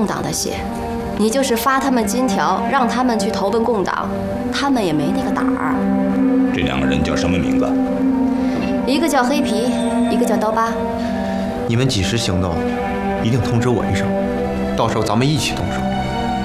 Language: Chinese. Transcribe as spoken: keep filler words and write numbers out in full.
共党的血，你就是发他们金条，让他们去投奔共党，他们也没那个胆儿。 这两个人叫什么名字？ 一个叫黑皮，一个叫刀疤。 你们几时行动，一定通知我一声，到时候咱们一起动手。